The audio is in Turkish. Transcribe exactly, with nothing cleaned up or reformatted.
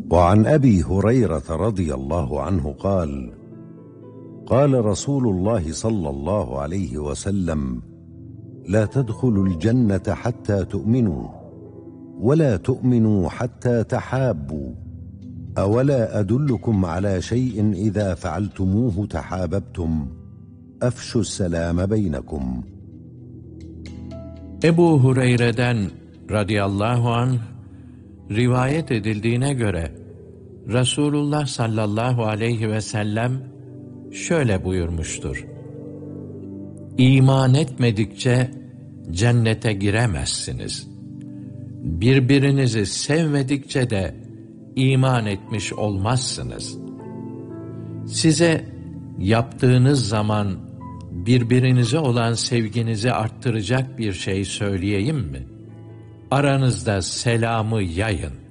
وعن أبي هريرة رضي الله عنه قال: قال رسول الله صلى الله عليه وسلم: لا تدخلوا الجنة حتى تؤمنوا، ولا تؤمنوا حتى تحابوا، أولا أدلكم على شيء إذا فعلتموه تحاببتم، أفشوا السلام بينكم. Ebu Hureyre'den radıyallahu anh rivayet edildiğine göre Resulullah sallallahu aleyhi ve sellem şöyle buyurmuştur: İman etmedikçe cennete giremezsiniz. Birbirinizi sevmedikçe de iman etmiş olmazsınız. Size yaptığınız zaman birbirinize olan sevginizi arttıracak bir şey söyleyeyim mi? Aranızda selamı yayın.